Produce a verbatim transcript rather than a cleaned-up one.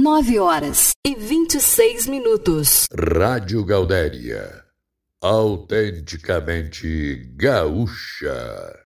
nove horas e vinte e seis minutos. Rádio Gaudéria, autenticamente gaúcha.